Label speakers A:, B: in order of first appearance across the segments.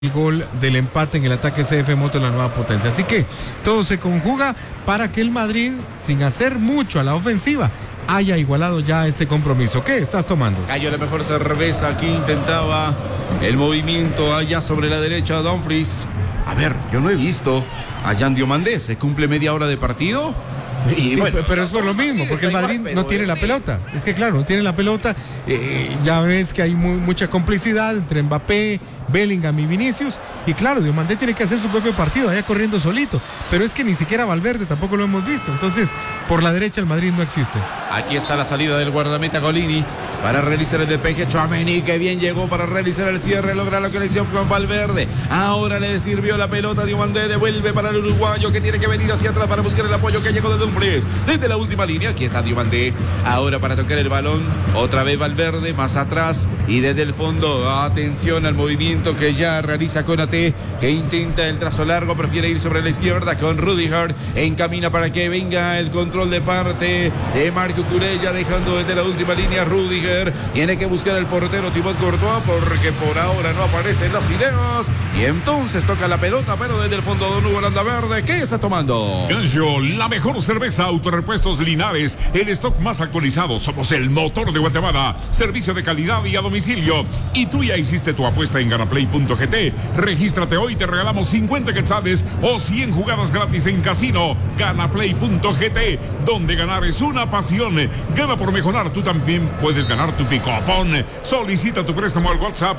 A: el gol del empate en el ataque CF Moto, la nueva potencia. Así que todo se conjuga para que el Madrid, sin hacer mucho a la ofensiva, haya igualado ya este compromiso. ¿Qué estás tomando?
B: Cayó la mejor cerveza. Aquí intentaba el movimiento allá sobre la derecha Dumfries. A ver, yo no he visto a Jan Diomandé. ¿Se cumple media hora de partido?
A: Y bueno, pero es por lo mismo, porque el Madrid no tiene la pelota. Es que claro, no tiene la pelota. Ya ves que hay mucha complicidad entre Mbappé, Bellingham y Vinicius. Y claro, Diomandé tiene que hacer su propio partido, allá corriendo solito. Pero es que ni siquiera Valverde tampoco lo hemos visto. Entonces, por la derecha el Madrid no existe.
B: Aquí está la salida del guardameta Golini para realizar el despeje. Tchouaméni, que bien llegó para realizar el cierre, logra la conexión con Valverde. Ahora le sirvió la pelota a Diomandé, devuelve para el uruguayo que tiene que venir hacia atrás para buscar el apoyo que llegó de Dumfries. Desde la última línea, aquí está Diomandé. Ahora para tocar el balón, otra vez Valverde, más atrás y desde el fondo. Atención al movimiento que ya realiza Konaté, que intenta el trazo largo, prefiere ir sobre la izquierda con Rudiger. Encamina para que venga el control de parte de Marco Cucurella, dejando desde la última línea Rudiger. Tiene que buscar el portero Thibaut Courtois porque por ahora no aparecen las ideas. Y entonces toca la pelota, pero desde el fondo Don Hugo Landaverde. ¿Qué está tomando?
C: Gallo, la mejor cerveza. Autorepuestos Linares, el stock más actualizado. Somos el motor de Guatemala. Servicio de calidad y a domicilio. Y tú ya hiciste tu apuesta en ganaplay.gt. Regístrate hoy, te regalamos 50 quetzales o 100 jugadas gratis en casino. Ganaplay.gt, donde ganar es una pasión. Gana por mejorar, tú también puedes ganar tu picopón. Solicita tu préstamo al WhatsApp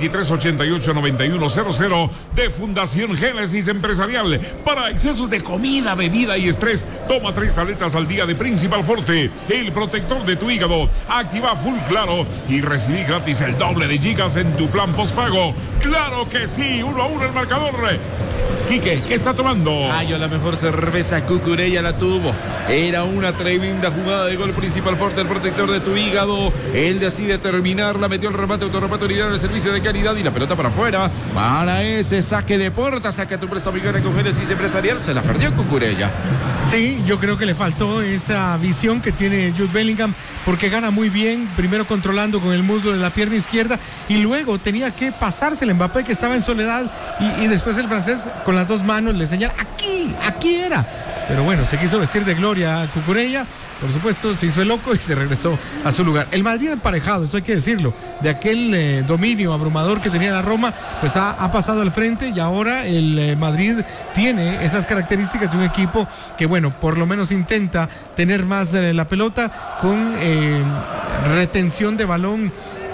C: 2388-9100 de Fundación Génesis Empresarial. Para excesos de comida, bebida y estrés, toma 3 tabletas al día de Principal Forte, el protector de tu hígado. Activa Full Claro y recibí gratis el doble de gigas en tu plan postpago. ¡Claro que sí! 1-1 el marcador. Quique, ¿qué está tomando?
B: Yo la mejor cerveza Cucurella la tuvo. Era una tremenda jugada de gol. Principal Forte, el protector de tu hígado. Él decide terminarla, metió el remate, autorremate lineal, el servicio de calidad y la pelota para afuera. Para ese saque de puerta, saca tu préstamo y gana con Génesis Empresarial. Se la perdió Cucurella.
A: Sí, yo creo que le faltó esa visión que tiene Jude Bellingham, porque gana muy bien, primero controlando con el muslo de la pierna izquierda y luego tenía que pasarse el Mbappé que estaba en soledad y después el francés con las dos manos le señala, aquí era. Pero bueno, se quiso vestir de gloria a Cucurella, por supuesto, se hizo el loco y se regresó a su lugar. El Madrid emparejado, eso hay que decirlo, de aquel dominio abrumador que tenía la Roma, pues ha pasado al frente y ahora el Madrid tiene esas características de un equipo que, bueno, por lo menos intenta tener más la pelota con retención de balón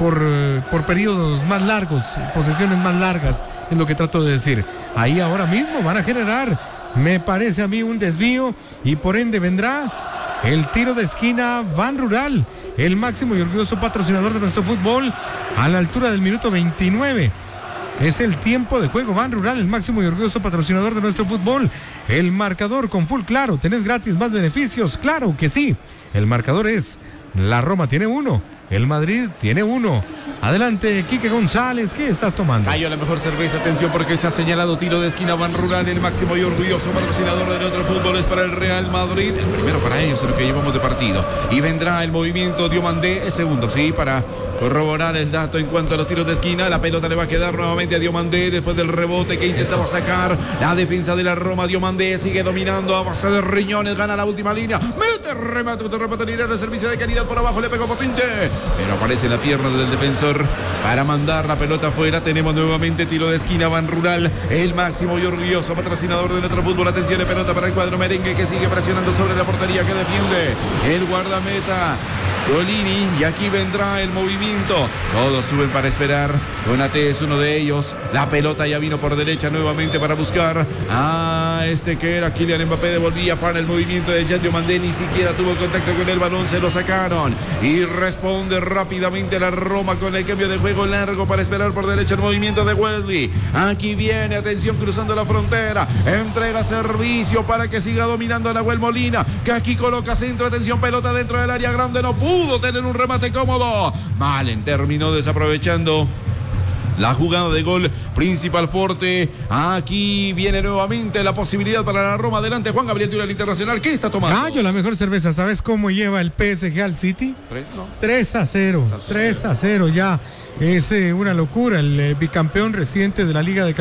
A: por periodos más largos, posesiones más largas, es lo que trato de decir. Ahí ahora mismo van a generar, me parece a mí, un desvío y por ende vendrá el tiro de esquina Ban Rural, el máximo y orgulloso patrocinador de nuestro fútbol, a la altura del minuto 29. Es el tiempo de juego. Ban Rural, el máximo y orgulloso patrocinador de nuestro fútbol. El marcador con Full Claro. ¿Tenés gratis más beneficios? Claro que sí. El marcador es: la Roma tiene 1, el Madrid tiene 1. Adelante, Quique González, ¿qué estás tomando?
B: Cayó la mejor cerveza, atención porque se ha señalado tiro de esquina Ban Rural, el máximo y orgulloso patrocinador de nuestro fútbol es para el Real Madrid, el primero para ellos en lo que llevamos de partido. Y vendrá el movimiento Diomandé, el segundo, sí, para corroborar el dato en cuanto a los tiros de esquina. La pelota le va a quedar nuevamente a Diomandé después del rebote que intentaba sacar la defensa de la Roma. Diomandé sigue dominando a base de riñones, gana la última línea, mete remate lineal, el servicio de calidad por abajo, le pegó potente, pero aparece la pierna del defensor para mandar la pelota afuera. Tenemos nuevamente tiro de esquina Ban Rural, el máximo y orgulloso patrocinador de nuestro fútbol. Atención de pelota para el cuadro merengue que sigue presionando sobre la portería que defiende el guardameta Golini, y aquí vendrá el movimiento. Todos suben para esperar. Konaté es uno de ellos. La pelota ya vino por derecha nuevamente para buscar a este que era Kylian Mbappé. Devolvía para el movimiento de Jan Diomandé. Ni siquiera tuvo contacto con el balón. Se lo sacaron. Y responde rápidamente la Roma con el cambio de juego largo para esperar por derecha el movimiento de Wesley. Aquí viene, atención, cruzando la frontera. Entrega servicio para que siga dominando a Nahuel Molina, que aquí coloca centro. Atención, pelota dentro del área grande. No pudo tener un remate cómodo. Malen terminó desaprovechando La jugada de gol principal Forte. Aquí viene nuevamente la posibilidad para la Roma. Adelante Juan Gabriel Tura, el Internacional. ¿Qué está tomando?
A: Gallo, la mejor cerveza. ¿Sabes cómo lleva el PSG al City? 3-0. 3-0 ya. Es una locura. El bicampeón reciente de la Liga de